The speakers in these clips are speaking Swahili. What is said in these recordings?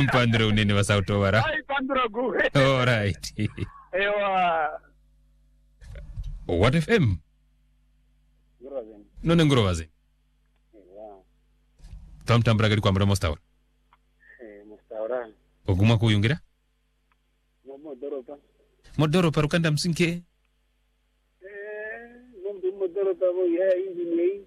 Pandro unene wa sauto wara. Ai Pandro guhe. All right. Ewa. What FM? Ngurowazen. None ngurowazen. Ewa. Tamtambra gari kwa mramo staur. Mustaura. Oguma kuyungira? Modoropa. Modoropa rukanda msinke. Modoropa mo ya injini.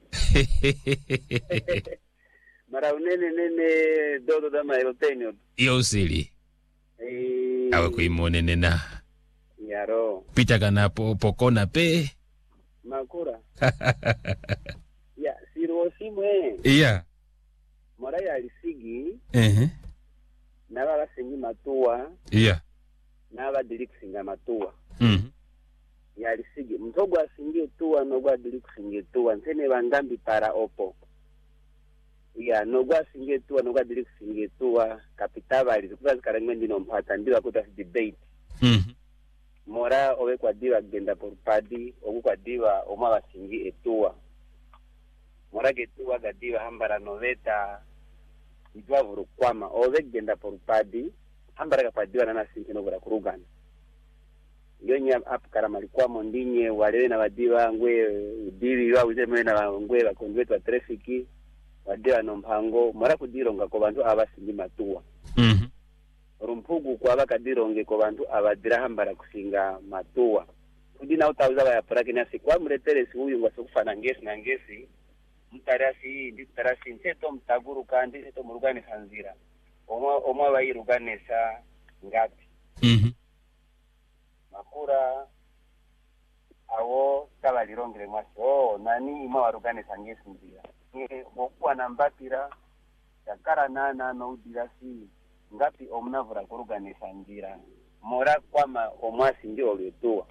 Mara unene dodo da maeroteno. Yo sili. Awe kuimone nena. Yaro. Pita kana pokona pe. Makura. Ya, siro simwe. Iya. Mara ya lisigi. Naba basingi matua. Iya. Naba dili kusinga matua. Ya lisigi. Mtogo asingi tuwa nogwa dili kusingi tuwa. Nsene bangambi para opo. Ya nogwa asingi tuwa nogwa dili kusingi tuwa. Kapitaba alizikuwa zikarangmendi no mpata. Ndiwa kuta si debate. Mora owe kwa diwa genda porpadi. Owe kwa diwa oma basingi etuwa. Mora getuwa gadiwa hambara noveta. Idwa vurukwama owe genda porpadi hambara kapadiwa nana sinki novura kurugana yonya apukara malikwamo ndinye walewe na wadiwa ngwe udiwi wa uzeme na ngwe bakondwetu wa trafiki wadiwa no mpango mara kudironga ko bantu abasingi matuwa rumpugu kwa bakadironge ko bantu abadira hambara kusinga matuwa kudina utauza ya paraki nasi kwa mreteresi huyu ngwasokufana ngesi na ngesi mtarasi nditarasi nseto mtaguru kandi seto murugane sanzira omwa bayirugane sa ngapi makura awo tabalirongere mwaso nani ima warugane sangesi nzira okuwa na mbatira yakara nana no udirasi ngapi omnavura kurugane sanzira mora kwama omwasi ndio olyotua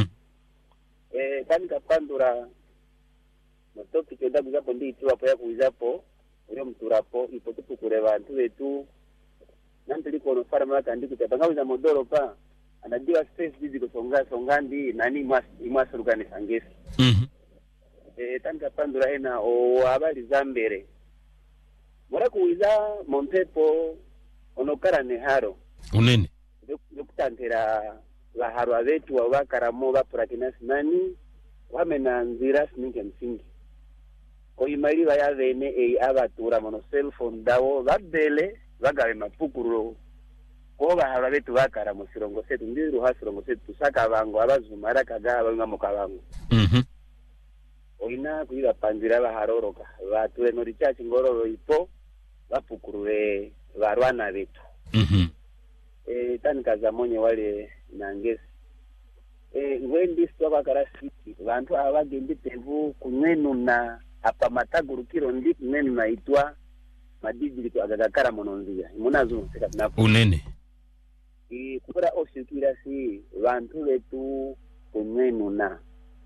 kani kapandura motoki kenda bizapo ndi ituwa po ya kuizapo uyo mturapo ipo tukure bantu betu nantili kono farma kandi kutabanga uza modoro pa anadiwa space bizi kusonga ndi nani imwas rugane sangesi tanga pandura ena o abali zambere mora kuiza montepo onokara neharo unene dokutantera la haro abetu wa bakaramo bapurakinasi nani wamena nzira sininge msingi oyimali bayavene abatura mono cell phone dawo babele bagawe mapukuro ko bahala betu bakara mu sirongo setu ndiru hasirongo setu tusaka abango abazumara kaga abanga mukabango oyina kuyiba panzira baharoroka batwe no richachi ngororo ipo bapukuruwe barwana betu tanikaza monye wale nangesi ngwendi sitwa karasiki bantu abagendi tevu kunwenu na apa matagurukiro ndi kunwenu na itwa madijili kwa agagakara mononzia munazo na unene kubura oshikira si bantu betu kunwenu na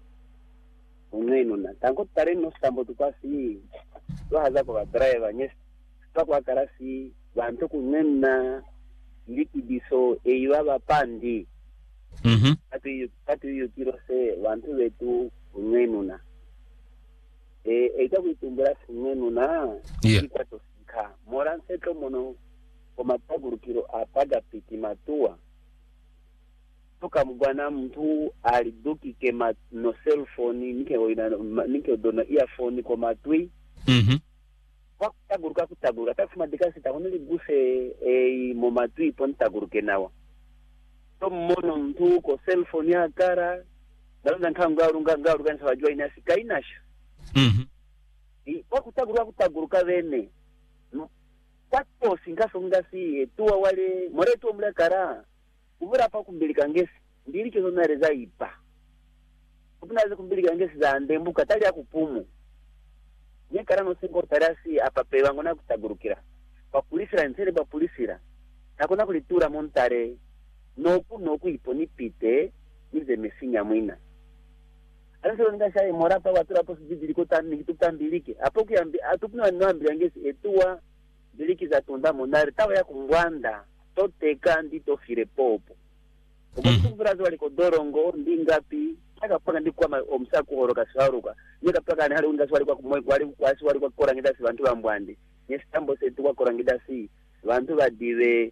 tango tare no sambo tukasi twaza kwa driver nyesi kwa karasi bantu kunwenu na likidiso eiwa pandi ati yukiro se bantu betu kunwenuna ikakuitumbura kunwenuna ikwato sika mora nseto mono komatagurukiro apaga piti matua toka mbwana mtu alidukike no cell phone nike dona earphone komatui kutaguruka tafumadika sitakoneli guse momatui pontaguruke nawa mono mtu ko cell phone ya kara ndaza ngaru ganisa wajua inasi kainasha kwa kutaguruka bene kwato singaso ngasi tuwa wale moretu mle kara ubura pa kumbilika ngesi ndili cyo nareza ipa kunaze kumbilika ngesi za ndembuka tali akupumu nyekara no singo tarasi apa pe wango na kutagurukira pa polisira nsere pa polisira takona kulitura montare noku iponi pite nize mesinya mwina alase ngasha mora pa watura po sijili ko tani tutambilike apo kiambi atukuna nwambi ngesi etuwa biliki za tunda monari tawa ya kungwanda toteka ndi tofire popo ukufurazo waliko dorongo ndingapi akapaka ndikwa omsaku horoka saruka nika paka ni hali undasi waliko wali kwa kora ngidasi bantu bambwandi nesitambo setu kwa kora ngidasi bantu badive